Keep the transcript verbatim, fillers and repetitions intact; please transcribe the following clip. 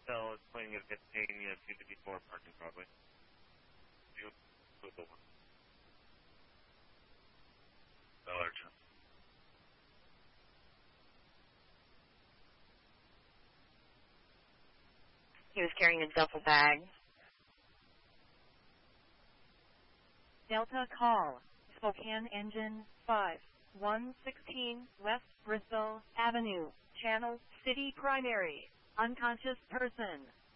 Cell is claiming it's getting uh, two fifty-four parking Broadway. You flip over. Bellarton. He was carrying a duffel bag. Delta call. Spokane Engine five one sixteen West Bristol Avenue. Channel City Primary. Unconscious person.